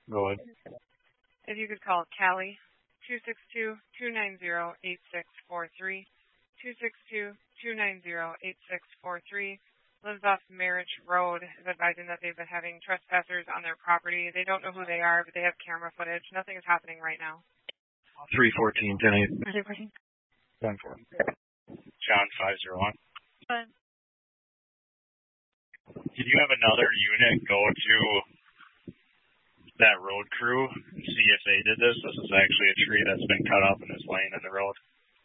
Go ahead. If you could call Callie, 262-290-8643, 262-290-8643. Lives off Marriage Road, is advising that they've been having trespassers on their property. They don't know who they are, but they have camera footage. Nothing is happening right now. 314, 10-8. 10-4. John 501. Fine. Did you have another unit go to that road crew and see if they did this? This is actually a tree that's been cut up and is laying in the road.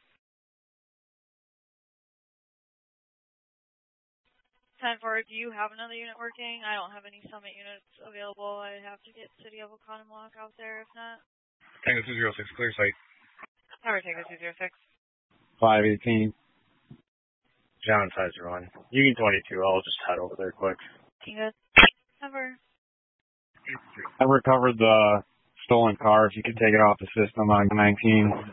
10-4, do you have another unit working? I don't have any Summit units available. I'd have to get City of Oconomowoc out there if not. Tango 206, clear site. Tower Tango 206. 518. John 501. Union 22. I'll just head over there quick. Tango. 10-4. I recovered the stolen car. If you could take it off the system on 19.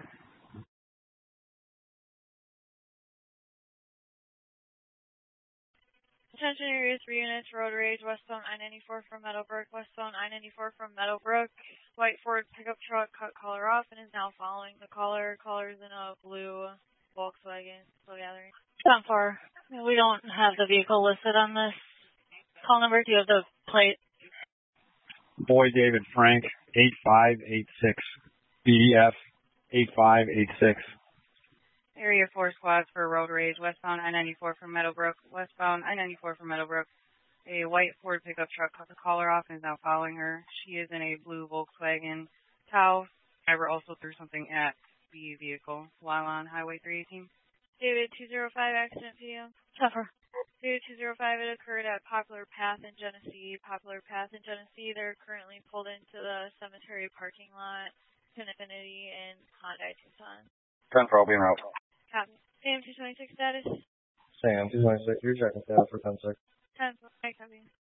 Attention area 3 units, road rage, westbound I-94 from Meadowbrook, westbound I-94 from Meadowbrook. White Ford pickup truck cut caller off and is now following the caller. Caller's in a blue Volkswagen. Slow gathering. 10-4. We don't have the vehicle listed on this call number. Do you have the plate? Boy David Frank, 8586. BDF 8586. Area 4 squads for road rage, westbound I-94 from Meadowbrook, westbound I-94 from Meadowbrook. A white Ford pickup truck cut the caller off and is now following her. She is in a blue Volkswagen Tahoe. Driver also threw something at the vehicle while on Highway 318. David 205 accident PM. 10-4. David 205, it occurred at Poplar Path in Genesee. Poplar Path in Genesee, they're currently pulled into the cemetery parking lot. Infinity and Hyundai Tucson. 10-4, I'll be en route. Copy. Sam 226 status. Sam 226, you're checking status for 10-6. 10-4, copy.